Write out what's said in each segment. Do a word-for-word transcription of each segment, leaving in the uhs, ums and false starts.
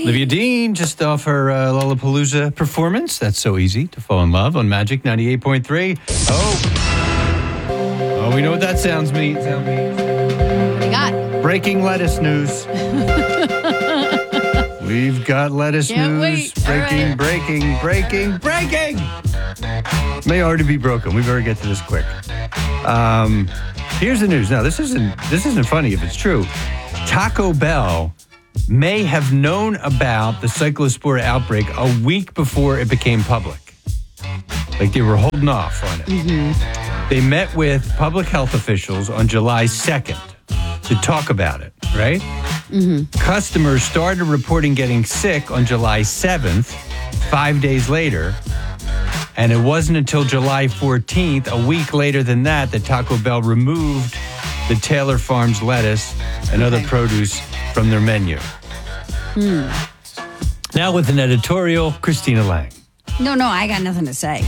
Olivia Dean just off her uh, Lollapalooza performance. That's so easy to fall in love on Magic ninety-eight point three. Oh. Oh, we know what that sounds mean. Sound means. What do you got? Breaking lettuce news. We've got lettuce Can't news. wait. Breaking, Right. breaking, breaking, breaking. May already be broken. We better get to this quick. Um, here's the news. Now, this isn't this isn't funny if it's true. Taco Bell may have known about the cyclospora outbreak a week before it became public. Like they were holding off on it. Mm-hmm. They met with public health officials on July second to talk about it, right? Mm-hmm. Customers started reporting getting sick on July seventh, five days later. And it wasn't until July fourteenth, a week later than that, that Taco Bell removed the Taylor Farms lettuce and okay. other produce from their menu. Hmm. Now with an editorial, Christina Lang. No, no, I got nothing to say.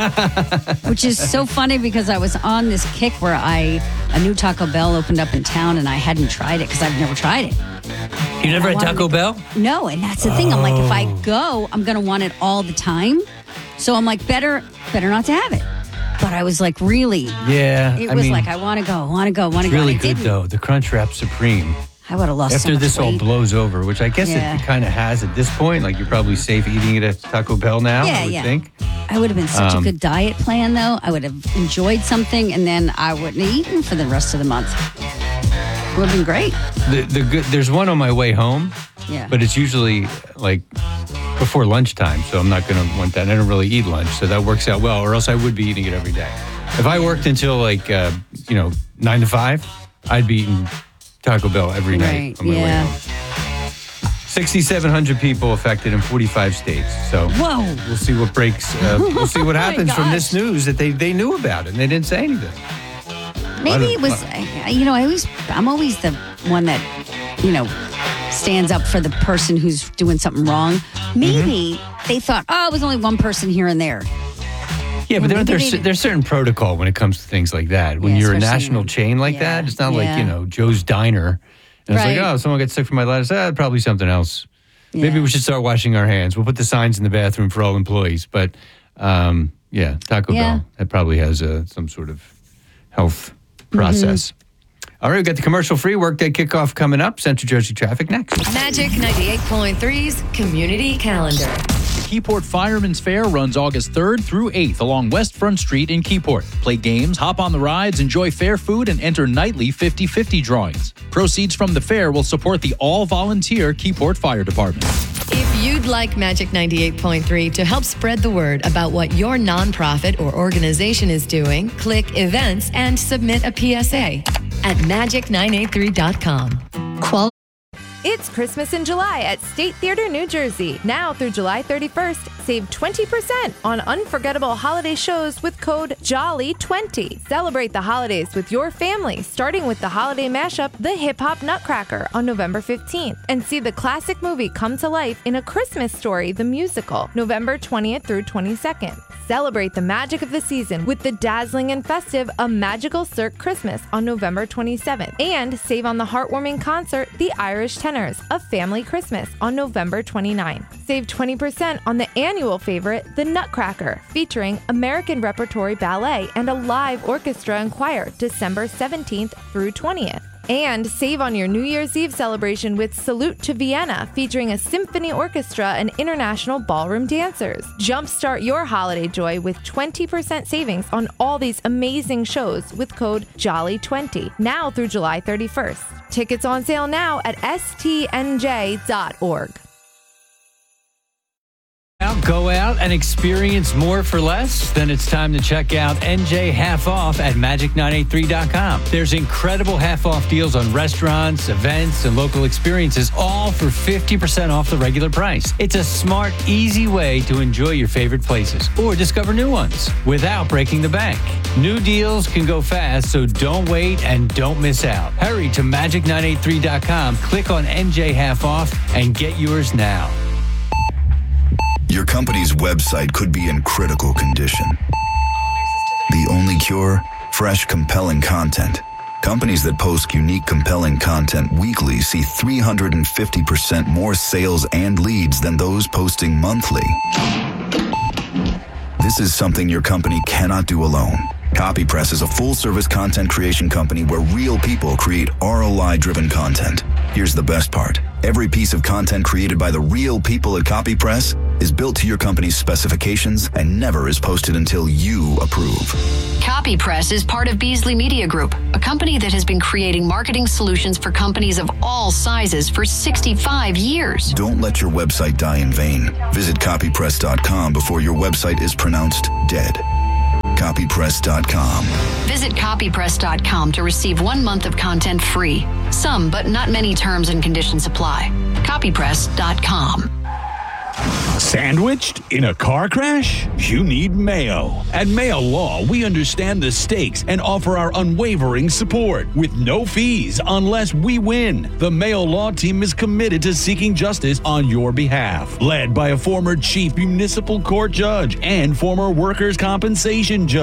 Which is so funny because I was on this kick where I a new Taco Bell opened up in town and I hadn't tried it because I've never tried it. You never had Taco to, Bell? No, and that's the thing. I'm like, if I go, I'm going to want it all the time. So I'm like, better better not to have it. But I was like, really? Yeah. It I was mean, like, I want to go, want to go, want to it's go. really and good, didn't. though. The Crunchwrap Supreme. I would have lost After so much this all weight. blows over, which I guess Yeah. it kind of has at this point. Like, you're probably safe eating it at Taco Bell now, Yeah, I would yeah. think. I would have been such Um, a good diet plan, though. I would have enjoyed something, and then I wouldn't have eaten for the rest of the month. It would have been great. The, the good, there's one on my way home, Yeah. but it's usually, like, before lunchtime, so I'm not going to want that. And I don't really eat lunch, so that works out well, or else I would be eating it every day. If I worked until, like, uh, you know, nine to five, I'd be eating Taco Bell every Right, night on my yeah. way home. sixty-seven hundred people affected in forty-five states. So Whoa. we'll see what breaks. Uh, we'll see what Oh my happens from this gosh. news that they, they knew about it and they didn't say anything. Maybe I it don't- was, uh, you know, I always, I'm always the one that, you know, stands up for the person who's doing something wrong. Maybe Mm-hmm. they thought, oh, it was only one person here and there. Yeah, but there, Maybe there's they- there's certain protocol when it comes to things like that. When Yeah, you're a especially national when- chain like yeah, that, it's not like, yeah. you know, Joe's Diner. And it's Right. like, oh, someone gets sick from my lettuce. Ah, probably something else. Maybe Yeah. we should start washing our hands. We'll put the signs in the bathroom for all employees. But um, yeah, Taco Yeah. Bell, that probably has uh, some sort of health process. All right, we've got the commercial-free Workday kickoff coming up. Central Jersey traffic next. Magic ninety-eight point three's Community Calendar. Keyport Fireman's Fair runs August third through eighth along West Front Street in Keyport. Play games, hop on the rides, enjoy fair food, and enter nightly fifty-fifty drawings. Proceeds from the fair will support the all-volunteer Keyport Fire Department. If you'd like Magic ninety-eight point three to help spread the word about what your nonprofit or organization is doing, click Events and submit a P S A at magic nine eight three dot com. Qual- It's Christmas in July at State Theater, New Jersey. Now through July thirty-first, save twenty percent on unforgettable holiday shows with code Jolly twenty. Celebrate the holidays with your family, starting with the holiday mashup, The Hip Hop Nutcracker, on November fifteenth. And see the classic movie come to life in A Christmas Story, the musical, November twentieth through twenty-second. Celebrate the magic of the season with the dazzling and festive A Magical Cirque Christmas on November twenty-seventh. And save on the heartwarming concert, The Irish Tenors, A Family Christmas, on November twenty-ninth. Save twenty percent on the annual favorite, The Nutcracker, featuring American Repertory Ballet and a live orchestra and choir, December seventeenth through twentieth. And save on your New Year's Eve celebration with Salute to Vienna, featuring a symphony orchestra and international ballroom dancers. Jumpstart your holiday joy with twenty percent savings on all these amazing shows with code Jolly twenty, now through July thirty-first. Tickets on sale now at S T N J dot org. Go out and experience more for less? Then it's time to check out N J Half Off at magic nine eight three dot com. There's incredible half off deals on restaurants, events, and local experiences, all for fifty percent off the regular price. It's a smart, easy way to enjoy your favorite places or discover new ones without breaking the bank. New deals can go fast, so don't wait and don't miss out. Hurry to magic nine eight three dot com, click on N J Half Off, and get yours now. Your company's website could be in critical condition. The only cure? Fresh, compelling content Companies that post unique, compelling content weekly see three hundred fifty percent more sales and leads than those posting monthly. This is something your company cannot do alone. CopyPress is a full-service content creation company where real people create R O I-driven content. Here's the best part. Every piece of content created by the real people at CopyPress is built to your company's specifications and never is posted until you approve. CopyPress is part of Beasley Media Group, a company that has been creating marketing solutions for companies of all sizes for sixty-five years. Don't let your website die in vain. Visit copypress dot com before your website is pronounced dead. copypress dot com. Visit copypress dot com to receive one month of content free. Some, but not many terms and conditions apply. copypress dot com. Sandwiched in a car crash? You need Mayo. At Mayo Law, we understand the stakes and offer our unwavering support with no fees unless we win. The Mayo Law team is committed to seeking justice on your behalf. Led by a former chief municipal court judge and former workers' compensation judge.